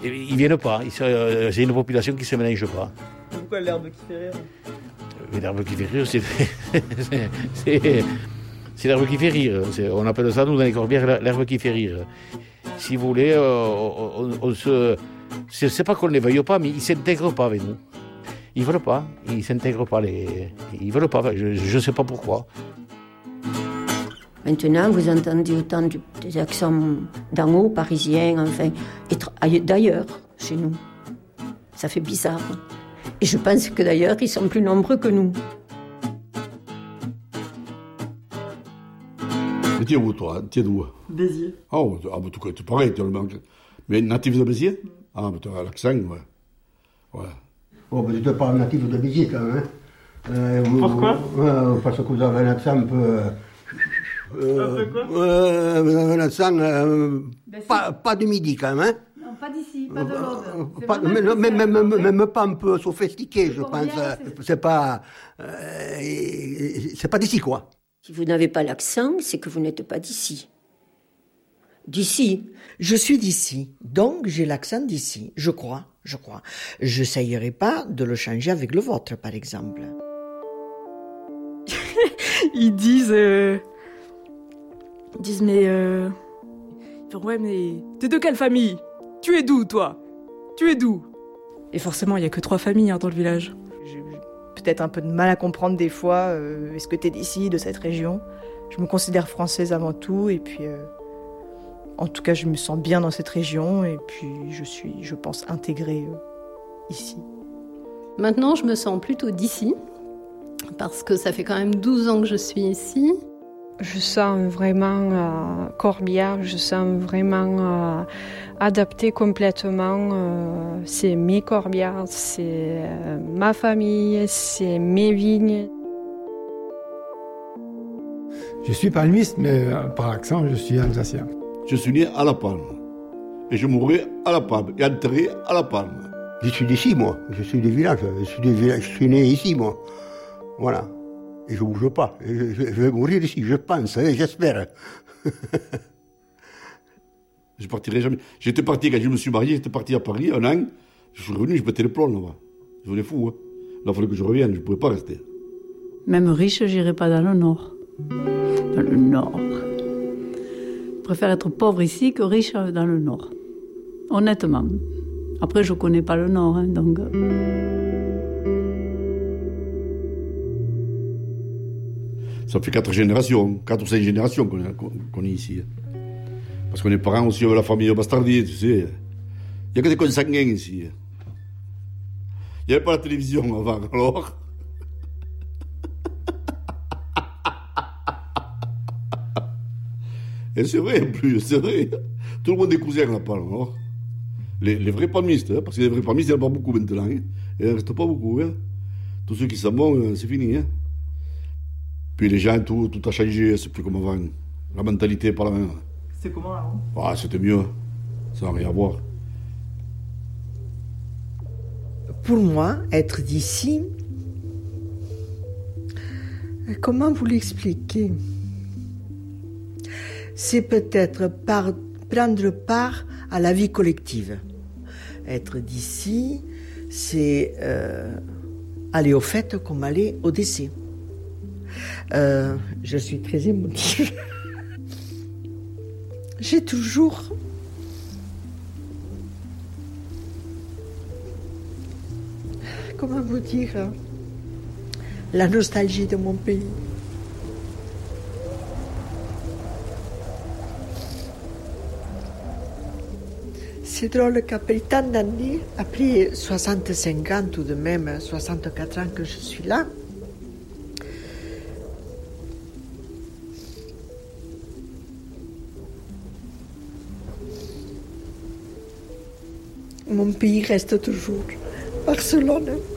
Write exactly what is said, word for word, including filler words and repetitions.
Ils viennent pas. Ils sont, euh, c'est une population qui se mélange pas. Pourquoi l'herbe qui fait rire? L'herbe qui fait rire, c'est, c'est, c'est, c'est l'herbe qui fait rire. C'est, on appelle ça, nous, dans les Corbières, l'herbe qui fait rire. Si vous voulez, euh, on, on, on se... C'est, c'est pas qu'on ne les veuille pas, mais ils ne s'intègrent pas avec nous. Ils ne veulent pas. Ils ne s'intègrent pas. Les... Ils ne veulent pas. Je ne sais pas pourquoi. Maintenant, vous entendez autant de, des accents d'en haut, parisiens, enfin, et d'ailleurs, chez nous. Ça fait bizarre. Et je pense que d'ailleurs, ils sont plus nombreux que nous. Mais tu es où, toi? Tu es d'où? Béziers. Oh, ah, bah, tu es pareil, tu es le manque. Mais natif de Béziers? Mm. Ah, mais tu as l'accent, ouais. Ouais. Oh, mais tu n'es pas natif de Béziers, quand même. Hein. Euh, Pourquoi? vous, euh, Parce que vous avez un accent un peu... Euh, un peu quoi? euh, Vous avez un accent euh, ben, pas, pas du Midi, quand même, hein. Non, pas d'ici, pas de l'Aude. Pas, mais, même, même, même, même pas un peu sophistiqué, je pense. C'est, c'est pas... Euh, c'est pas d'ici, quoi. Si vous n'avez pas l'accent, c'est que vous n'êtes pas d'ici. D'ici. Je suis d'ici, donc j'ai l'accent d'ici, je crois, je crois. Je n'essayerai pas de le changer avec le vôtre, par exemple. Ils disent... Euh... Ils disent, mais... Euh... Ouais, mais... T'es de quelle famille? Tu es d'où, toi? Tu es d'où? Et forcément, il n'y a que trois familles hein, dans le village. J'ai peut-être un peu de mal à comprendre des fois, euh, est-ce que t'es d'ici, de cette région? Je me considère française avant tout, et puis... Euh... En tout cas, je me sens bien dans cette région et puis je suis, je pense, intégrée euh, ici. Maintenant, je me sens plutôt d'ici parce que ça fait quand même douze ans que je suis ici. Je sens vraiment euh, Corbière, je sens vraiment euh, adaptée complètement. Euh, c'est mes Corbières, c'est euh, ma famille, c'est mes vignes. Je suis palmiste, mais euh, par accent, je suis alsacien. Je suis né à La Palme. Et je mourrai à La Palme. Et enterré à La Palme. Je suis d'ici, moi. Je suis des villages. Je suis, des villages. Je suis né ici, moi. Voilà. Et je ne bouge pas. Et je, je, je vais mourir ici, je pense, hein, j'espère. Je partirai jamais. J'étais parti quand je me suis marié, j'étais parti à Paris un an. Je suis revenu, je pétais les plombs là-bas. Je voulais fou. Hein. Là, il fallait que je revienne, je ne pouvais pas rester. Même riche, je n'irai pas dans le Nord. Dans le Nord. Je préfère être pauvre ici que riche dans le Nord. Honnêtement. Après, je ne connais pas le Nord, hein, donc... Ça fait quatre générations, quatre ou cinq générations qu'on est, qu'on est ici. Parce qu'on est parents aussi avec la famille Bastardier, tu sais. Il n'y a que des consanguins ici. Il n'y avait pas la télévision avant, alors... Et c'est vrai, en plus, c'est vrai. Tout le monde est cousin là-bas, hein. Les, les vrais palmistes, hein, parce que les vrais palmistes, il n'y en a pas beaucoup maintenant. Hein. Il ne reste pas beaucoup. Hein. Tous ceux qui s'en vont, c'est fini. Hein. Puis les gens, tout, tout a changé, c'est plus comme avant. La mentalité, pas la même. C'était comment avant? Ah, c'était mieux. Ça n'a rien à voir. Pour moi, être d'ici, comment vous l'expliquer? C'est peut-être par, prendre part à la vie collective. Être d'ici, c'est euh, aller au fête comme aller au décès. Euh, je suis très émotive. J'ai toujours comment vous dire la nostalgie de mon pays. C'est drôle qu'après tant d'années, après soixante-cinq ans tout de même, soixante-quatre ans que je suis là, mon pays reste toujours Barcelone.